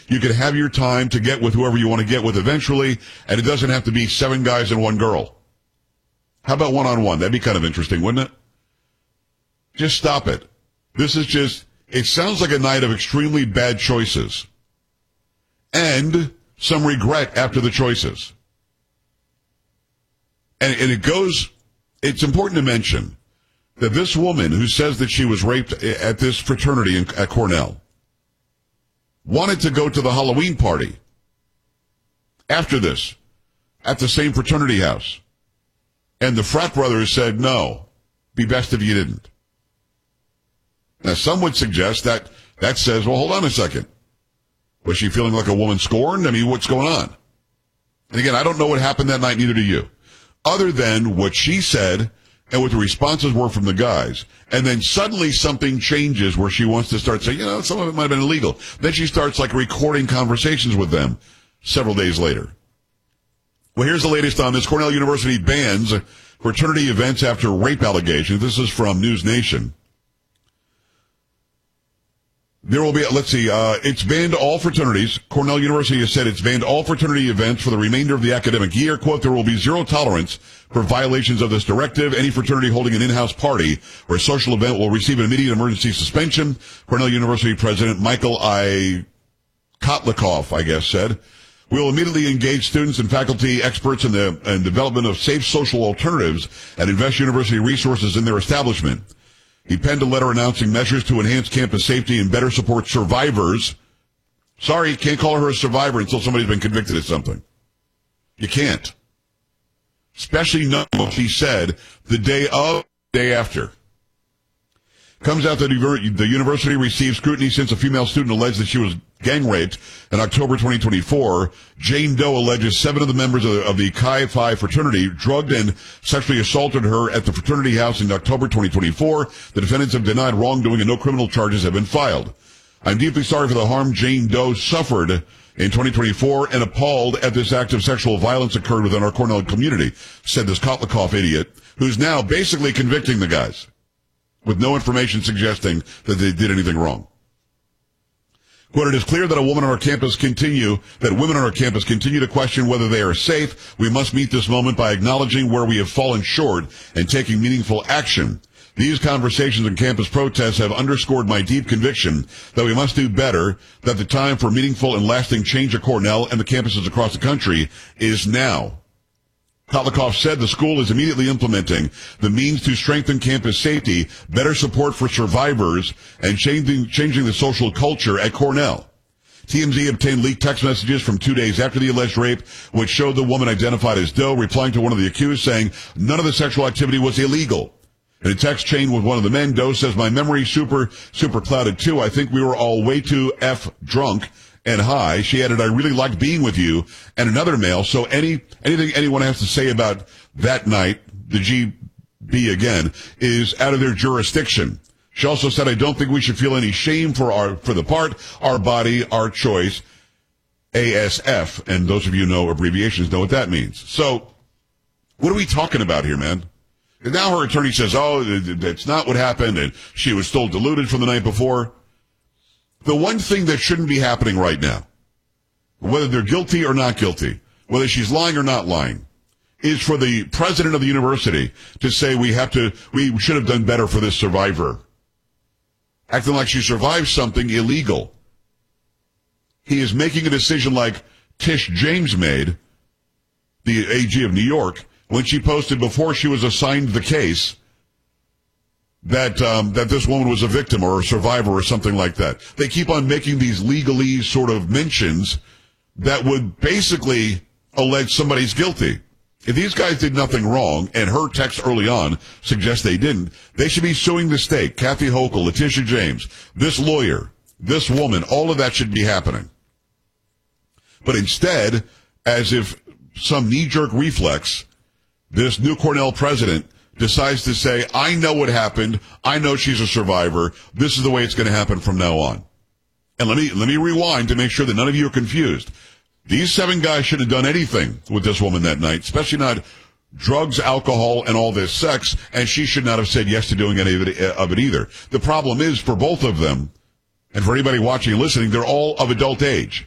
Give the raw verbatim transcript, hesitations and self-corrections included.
You can have your time to get with whoever you want to get with eventually, and it doesn't have to be seven guys and one girl. How about one-on-one? That'd be kind of interesting, wouldn't it? Just stop it. This is just, it sounds like a night of extremely bad choices. And some regret after the choices. And, and it goes, it's important to mention that this woman who says that she was raped at this fraternity in, at Cornell wanted to go to the Halloween party after this at the same fraternity house. And the frat brothers said, no, be best if you didn't. Now, some would suggest that that says, well, hold on a second. Was she feeling like a woman scorned? I mean, what's going on? And again, I don't know what happened that night, neither do you. Other than what she said and what the responses were from the guys. And then suddenly something changes where she wants to start saying, you know, some of it might have been illegal. Then she starts like recording conversations with them several days later. Well, here's the latest on this. Cornell University bans fraternity events after rape allegations. This is from News Nation. There will be, let's see, uh, it's banned all fraternities. Cornell University has said it's banned all fraternity events for the remainder of the academic year. Quote, there will be zero tolerance for violations of this directive. Any fraternity holding an in-house party or a social event will receive an immediate emergency suspension. Cornell University President Michael I. Kotlikoff, I guess, said, we will immediately engage students and faculty experts in the in development of safe social alternatives and invest university resources in their establishment. He penned a letter announcing measures to enhance campus safety and better support survivors. Sorry, can't call her a survivor until somebody's been convicted of something. You can't. Especially not what she said the day of, day after. Comes out that the university received scrutiny since a female student alleged that she was gang raped in October twenty twenty-four. Jane Doe alleges seven of the members of the, of the Chi Phi fraternity drugged and sexually assaulted her at the fraternity house in October twenty twenty-four. The defendants have denied wrongdoing and no criminal charges have been filed. I'm deeply sorry for the harm Jane Doe suffered in twenty twenty-four and appalled at this act of sexual violence occurred within our Cornell community, said this Kotlikoff idiot, who's now basically convicting the guys with no information suggesting that they did anything wrong. Quote, it is clear that a woman on our campus continue, that women on our campus continue to question whether they are safe. We must meet this moment by acknowledging where we have fallen short and taking meaningful action. These conversations and campus protests have underscored my deep conviction that we must do better, that the time for meaningful and lasting change at Cornell and the campuses across the country is now. Kotlikoff said the school is immediately implementing the means to strengthen campus safety, better support for survivors, and changing, changing the social culture at Cornell. T M Z obtained leaked text messages from two days after the alleged rape, which showed the woman identified as Doe replying to one of the accused saying none of the sexual activity was illegal. In a text chain with one of the men, Doe says, my memory super, super clouded too. I think we were all way too F drunk and high. She added, I really liked being with you. And another male. So any, anything anyone has to say about that night, the G B again, is out of their jurisdiction. She also said, I don't think we should feel any shame for our, for the part, our body, our choice, A S F. And those of you who know abbreviations know what that means. So what are we talking about here, man? And now her attorney says, oh, that's not what happened. And she was still deluded from the night before. The one thing that shouldn't be happening right now, whether they're guilty or not guilty, whether she's lying or not lying, is for the president of the university to say we have to, we should have done better for this survivor. Acting like she survived something illegal. He is making a decision like Tish James made, the A G of New York, when she posted before she was assigned the case that um, that this woman was a victim or a survivor or something like that. They keep on making these legalese sort of mentions that would basically allege somebody's guilty. If these guys did nothing wrong, and her text early on suggests they didn't, they should be suing the state. Kathy Hochul, Letitia James, this lawyer, this woman, all of that should be happening. But instead, as if some knee-jerk reflex, this new Cornell president decides to say, I know what happened. I know she's a survivor. This is the way it's going to happen from now on. And let me, let me rewind to make sure that none of you are confused. These seven guys shouldn't have done anything with this woman that night, especially not drugs, alcohol, and all this sex, and she should not have said yes to doing any of it, of it either. The problem is for both of them, and for anybody watching and listening, they're all of adult age.